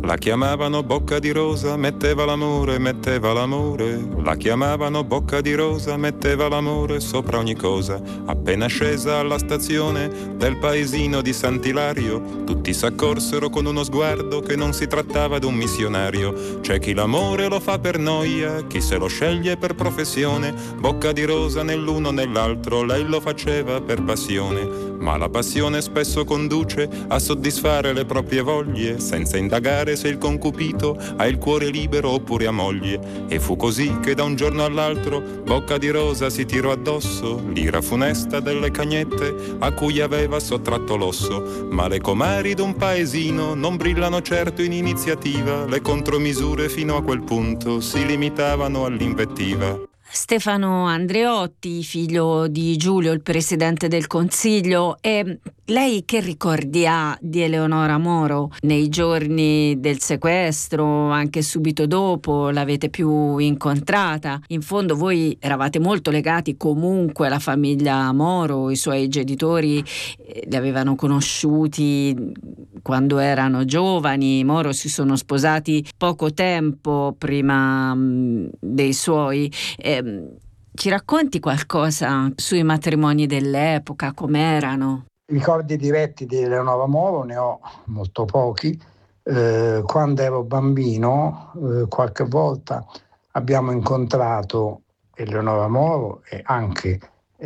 La chiamavano bocca di rosa, metteva l'amore, metteva l'amore. La chiamavano bocca di rosa, metteva l'amore sopra ogni cosa. Appena scesa alla stazione del paesino di Sant'Ilario, tutti s'accorsero con uno sguardo che non si trattava d'un missionario. C'è chi l'amore lo fa per noia, chi se lo sceglie per professione. Bocca di rosa nell'uno nell'altro, lei lo faceva per passione. Ma la passione spesso conduce a soddisfare le proprie voglie, senza indagare se il concupito ha il cuore libero oppure a moglie. E fu così che da un giorno all'altro Bocca di rosa si tirò addosso l'ira funesta delle cagnette a cui aveva sottratto l'osso. Ma le comari d'un paesino non brillano certo in iniziativa, le contromisure fino a quel punto si limitavano all'invettiva. Stefano Andreotti, figlio di Giulio, il presidente del Consiglio, e lei che ricordi ha di Eleonora Moro nei giorni del sequestro, anche subito dopo? L'avete più incontrata? In fondo voi eravate molto legati comunque alla famiglia Moro, i suoi genitori li avevano conosciuti quando erano giovani. Moro si sono sposati poco tempo prima dei suoi. Ci racconti qualcosa sui matrimoni dell'epoca, com'erano? Ricordi diretti di Eleonora Moro ne ho molto pochi. Quando ero bambino, qualche volta abbiamo incontrato Eleonora Moro e anche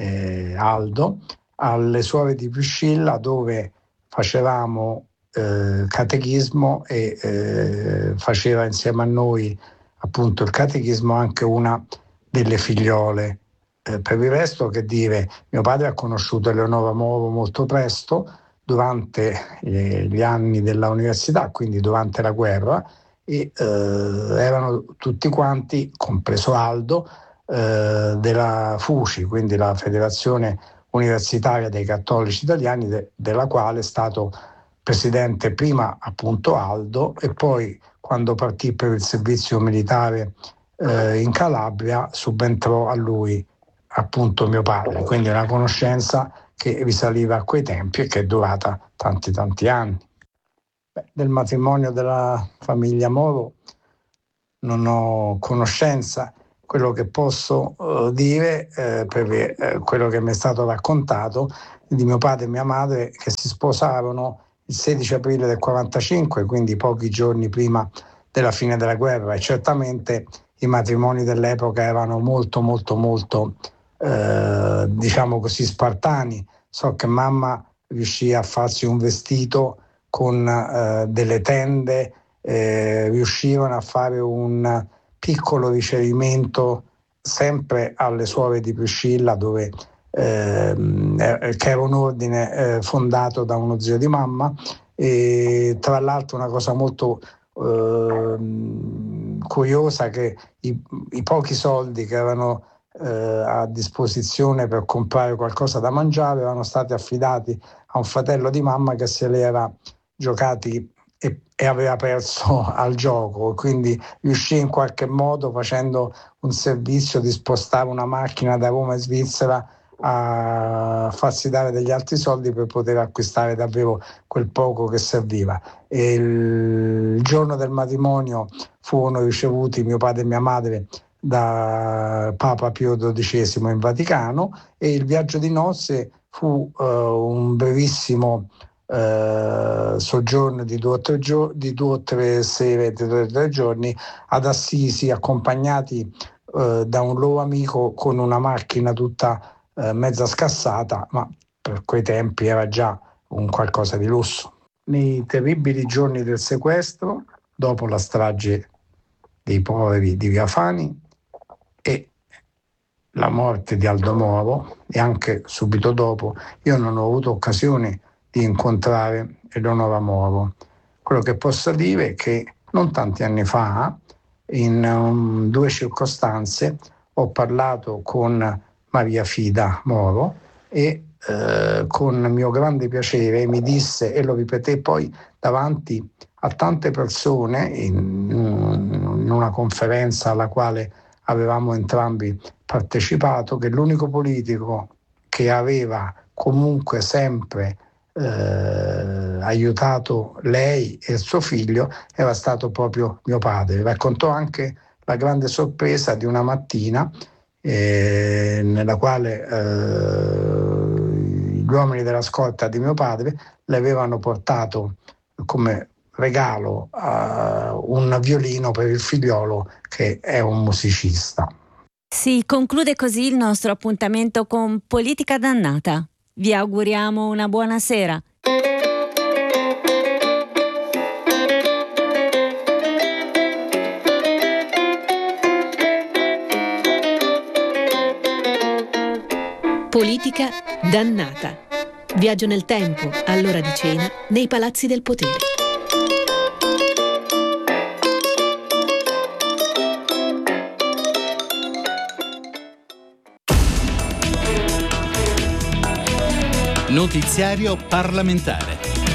Aldo alle suore di Priscilla, dove facevamo catechismo e faceva insieme a noi appunto il catechismo anche una delle figliole. Per il resto, che dire, mio padre ha conosciuto Eleonora Moro molto presto, durante gli anni della università, quindi durante la guerra, e erano tutti quanti, compreso Aldo, della FUCI, quindi la Federazione Universitaria dei Cattolici Italiani, della quale è stato presidente prima appunto Aldo, e poi quando partì per il servizio militare in Calabria subentrò a lui appunto mio padre, quindi una conoscenza che risaliva a quei tempi e che è durata tanti anni. Del matrimonio della famiglia Moro non ho conoscenza. Quello che posso dire per quello che mi è stato raccontato di mio padre e mia madre, che si sposarono il 16 aprile del 45, quindi pochi giorni prima della fine della guerra, e certamente i matrimoni dell'epoca erano molto diciamo così spartani. So che mamma riuscì a farsi un vestito con delle tende, riuscivano a fare un piccolo ricevimento sempre alle suore di Priscilla, dove che era un ordine fondato da uno zio di mamma, e tra l'altro una cosa molto curiosa, che i pochi soldi che erano a disposizione per comprare qualcosa da mangiare erano stati affidati a un fratello di mamma che se li era giocati e aveva perso al gioco, quindi riuscì in qualche modo, facendo un servizio, di spostare una macchina da Roma in Svizzera, a farsi dare degli altri soldi per poter acquistare davvero quel poco che serviva. E il giorno del matrimonio furono ricevuti mio padre e mia madre da Papa Pio XII in Vaticano, e il viaggio di nozze fu un brevissimo soggiorno di 2 o 3 sere, di 2 o 3 giorni ad Assisi, accompagnati da un loro amico con una macchina tutta mezza scassata, ma per quei tempi era già un qualcosa di lusso. Nei terribili giorni del sequestro, dopo la strage dei poveri di Via Fani e la morte di Aldo Moro, e anche subito dopo, io non ho avuto occasione di incontrare Eleonora Moro. Quello che posso dire è che non tanti anni fa, in 2 circostanze, ho parlato con Maria Fida Moro e con mio grande piacere mi disse, e lo ripeté poi davanti a tante persone in una conferenza alla quale avevamo entrambi partecipato, che l'unico politico che aveva comunque sempre aiutato lei e il suo figlio era stato proprio mio padre. Raccontò anche la grande sorpresa di una mattina nella quale gli uomini della scorta di mio padre le avevano portato come regalo un violino per il figliolo che è un musicista. Si conclude così il nostro appuntamento con Politica Dannata. Vi auguriamo una buona sera. Politica Dannata. Viaggio nel tempo, all'ora di cena, nei palazzi del potere. Notiziario parlamentare.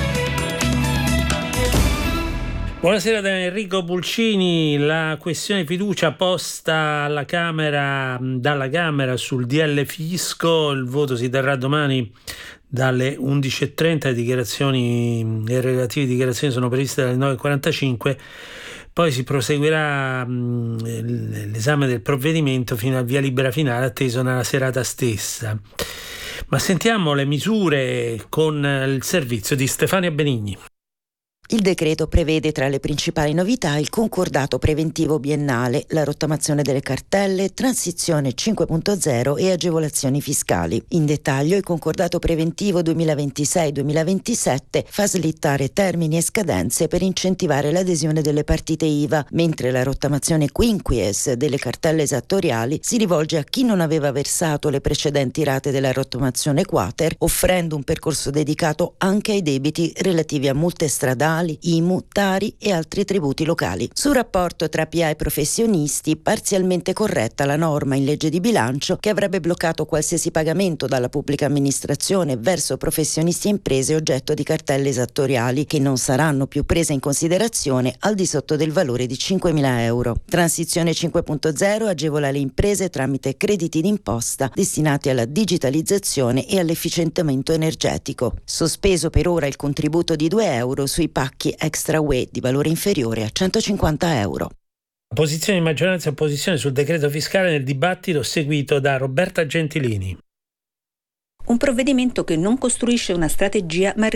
Buonasera da Enrico Pulcini. La questione fiducia posta dalla Camera sul DL Fisco, il voto si terrà domani dalle 11.30, le relative dichiarazioni sono previste dalle 9.45, poi si proseguirà l'esame del provvedimento fino al via libera finale atteso nella serata stessa. Ma sentiamo le misure con il servizio di Stefania Benigni. Il decreto prevede tra le principali novità il concordato preventivo biennale, la rottamazione delle cartelle, transizione 5.0 e agevolazioni fiscali. In dettaglio, il concordato preventivo 2026-2027 fa slittare termini e scadenze per incentivare l'adesione delle partite IVA, mentre la rottamazione quinquies delle cartelle esattoriali si rivolge a chi non aveva versato le precedenti rate della rottamazione quater, offrendo un percorso dedicato anche ai debiti relativi a multe stradali, IMU, Tari e altri tributi locali. Sul rapporto tra PA e professionisti, parzialmente corretta la norma in legge di bilancio che avrebbe bloccato qualsiasi pagamento dalla pubblica amministrazione verso professionisti e imprese oggetto di cartelle esattoriali, che non saranno più prese in considerazione al di sotto del valore di 5.000 euro. Transizione 5.0 agevola le imprese tramite crediti d'imposta destinati alla digitalizzazione e all'efficientamento energetico. Sospeso per ora il contributo di 2 euro sui pacchi extra UE di valore inferiore a 150 euro. Posizione di maggioranza e opposizione sul decreto fiscale nel dibattito seguito da Roberta Gentilini. Un provvedimento che non costruisce una strategia ma